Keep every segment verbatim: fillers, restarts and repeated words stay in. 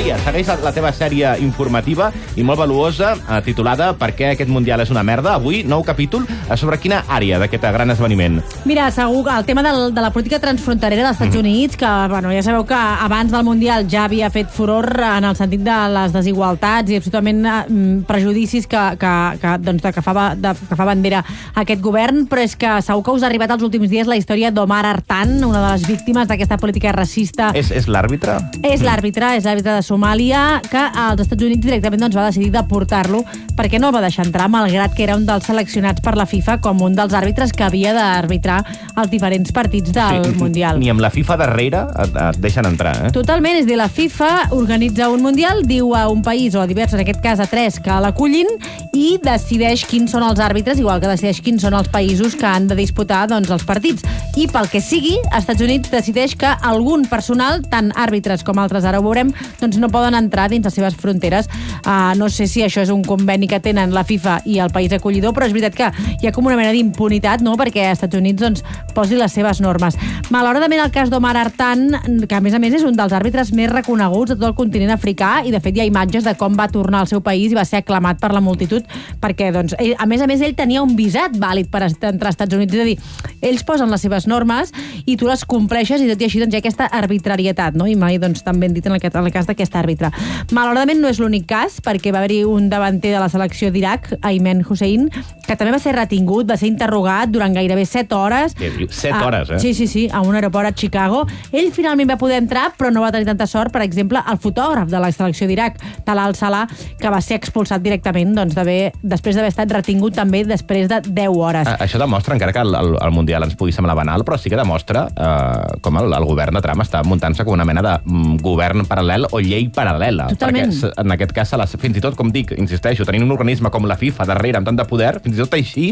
Laia, segueix la, la teva sèrie informativa i molt valuosa, eh, titulada Per què aquest Mundial és una merda. Avui, nou capítol eh, sobre quina àrea d'aquest gran esdeveniment. Mira, segur que el tema del, de la política transfronterera dels Estats Units, que bueno, ja sabeu que abans del Mundial ja havia fet furor en el sentit de les desigualtats i absolutament eh, prejudicis que, que, que, doncs, de, que, fa, de, que fa bandera aquest govern, però és que segur que us ha arribat als últims dies la història d'Omar Artan, una de les víctimes d'aquesta política racista. És, és l'àrbitre? És l'àrbitre, és l'àrbitre de Somàlia, que als Estats Units directament doncs, va decidir deportar-lo perquè no el va deixar entrar, malgrat que era un dels seleccionats per la FIFA com un dels àrbitres que havia d'arbitrar els diferents partits del sí, Mundial. Ni amb la FIFA darrere et, et deixen entrar, eh? Totalment, és a dir, la FIFA organitza un Mundial, diu a un país, o a diversos, en aquest cas a tres, que l'acullin, i decideix quins són els àrbitres, igual que decideix quins són els països que han de disputar doncs, els partits. I pel que sigui, als Estats Units decideix que algun personal, tant àrbitres com altres, ara ho veurem, doncs no poden entrar dins les seves fronteres. Uh, no sé si això és un conveni que tenen la FIFA i el país acollidor, però és veritat que hi ha com una mena d'impunitat, no?, perquè als Estats Units doncs, posi les seves normes. Malauradament, el cas d'Omar Artan, que a més a més és un dels àrbitres més reconeguts de tot el continent africà, i de fet hi ha imatges de com va tornar al seu país i va ser aclamat per la multitud, perquè, doncs, ell, a més a més, ell tenia un visat vàlid per entrar als Estats Units, és a dir, ells posen les seves normes i tu les compleixes, i tot i així doncs, hi ha aquesta arbitrarietat, no? I mai doncs, també hem dit en el, en el cas d'aquest àrbitre. Malauradament no és l'únic cas, perquè va haver-hi un davanter de la selecció d'Iraq, Aymen Hussein, que també va ser retingut, va ser interrogat durant gairebé set hores. Set hores, eh? Sí, sí, sí, a un aeroport a Chicago. Ell finalment va poder entrar, però no va tenir tanta sort, per exemple, el fotògraf de la selecció d'Iraq, Talal Salah, que va ser expulsat directament doncs, després d'haver estat retingut també després de deu hores. A, això demostra, encara que el, el, el Mundial ens pugui semblar banal, però sí que demostra eh, com el, el govern de Trump està muntant-se com una mena de mm, govern paral·lel o llei paral·lela. Totalment. Perquè en aquest cas, les, fins i tot, com dic, insisteixo, tenint un organisme com la FIFA darrere amb tant de poder, fins i tot així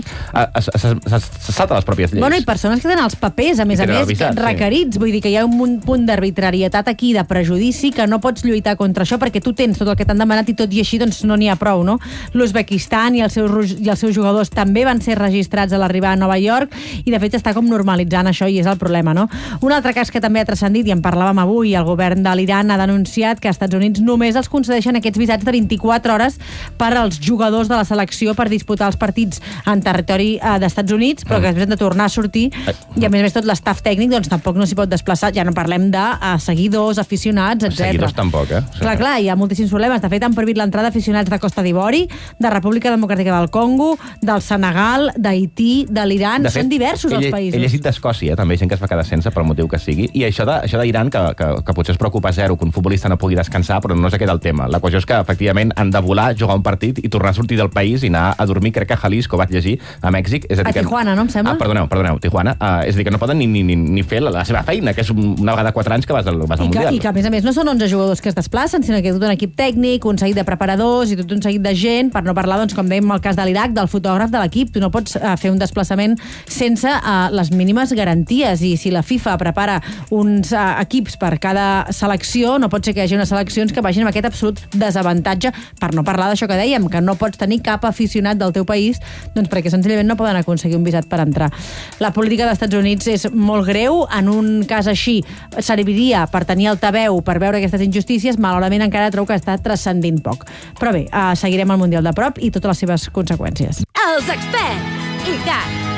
se salta les pròpies lleis. Bueno, i persones que tenen els papers, a més a més, visat, requerits. Sí. Vull dir que hi ha un punt d'arbitrarietat aquí, de prejudici, que no pots lluitar contra això perquè tu tens tot el que t'han demanat i tot i així doncs no n'hi ha prou, no? L'Uzbekistan i, els seus, i els seus jugadors també van ser registrats a l'arribar a Nova York i de fet està com normalitzant això i és el problema, no? Un altre cas que també ha transcendit i en parlàvem avui, el govern de l'Iran ha denunciat que als Estats Units només els concedeixen aquests visats de vint-i-quatre hores per als jugadors de la selecció per disputar els partits en territori eh, d'Estats Units, però que després han de tornar a sortir i a més a més tot l'estaf tècnic doncs tampoc no s'hi pot desplaçar, ja no parlem de uh, seguidors, aficionats, etcètera. Seguidors tampoc, eh? Clar, clar, hi ha moltíssims problemes. De fet, han prohibit l'entrada d'aficionats de Costa d'Ivori, de República Democràtica del Congo, del Senegal, d'Haití, de l'Iran. De fet, són diversos ell, els països. He llegit d'Escòcia, també, gent que es va quedar sense pel motiu que sigui, i això d'Iran, que, que, que potser es preocupa zero que un futbolista no pugui descansar, però no és aquest el tema. La qüestió és que, efectivament, han de volar, jugar un partit i tornar a sortir del país i anar a dormir, crec que a Jalisco, vaig llegir, a Mèxic. És a, dir a Tijuana, que... no, em sembla? Ah, perdoneu, perdoneu, Tijuana. Uh, és a dir, que no poden ni, ni, ni, ni fer la, la seva feina, que és una vegada quatre anys que vas al, vas al I que, Mundial. I que, a més a més, no són onze jugadors que es desplacen, sinó que tot un equip tècnic, un seguit de preparadors i tot un seguit de gent, per no parlar, doncs, com dèiem, el cas de l'Iraq, del fotògraf de l'equip. Tu no pots uh, fer un desplaçament sense uh, les mínimes garanties, i si la FIFA prepara uns uh, equips per cada selecció, no pot ser que hi hagi unes seleccions que vagin amb aquest absolut desavantatge, per no parlar d'això que dèiem, que no pots tenir cap aficionat del teu país, doncs perquè senzillament no poden aconseguir un visat per entrar. La política dels Estats Units és molt greu. En un cas així serviria per tenir altaveu per veure aquestes injustícies. Malauradament encara trobo que està transcendint poc. Però bé, eh, seguirem el Mundial de prop i totes les seves conseqüències. Els experts, i cat.